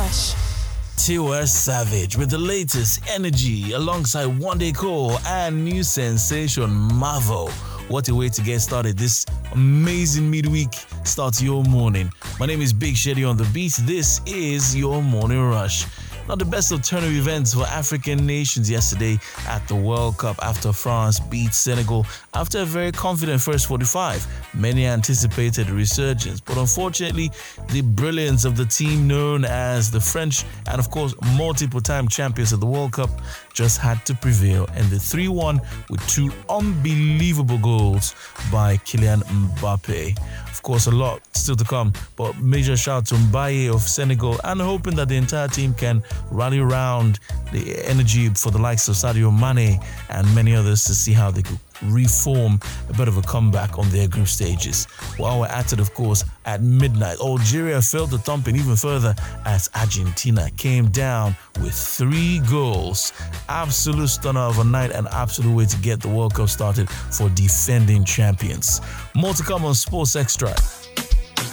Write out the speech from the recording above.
Rush. Tiwa Savage with the latest energy alongside Wande Cole and new sensation Marvel. What a way to get started this amazing midweek start to your morning. My name is Big Shady on the beat. This is your Morning Rush. Now, the best of turn of events for African nations yesterday at the World Cup after France beat Senegal after a very confident first 45. Many anticipated a resurgence, but unfortunately, the brilliance of the team known as the French and, of course, multiple-time champions of the World Cup just had to prevail, and the 3-1 with two unbelievable goals by Kylian Mbappe. Of course, a lot still to come, but major shout to Mbaye of Senegal and hoping that the entire team can rally around the energy for the likes of Sadio Mane and many others to see how they could reform a bit of a comeback on their group stages. While we're at it, of course, at midnight, Algeria felt the thumping even further as Argentina came down with 3 goals. Absolute stunner of a night and absolute way to get the World Cup started for defending champions. More to come on Sports Extra.